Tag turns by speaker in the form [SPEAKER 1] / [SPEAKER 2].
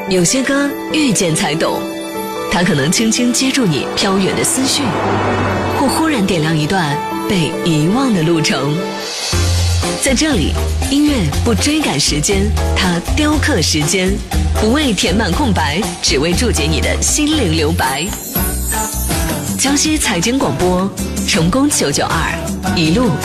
[SPEAKER 1] 有些歌遇见才懂，它可能轻轻接住你飘远的思绪，或忽然点亮一段被遗忘的路程。在这里，音乐不追赶时间，它雕刻时间，不为填满空白，只为注解你的心灵留白。江西财经广播，成功992，一路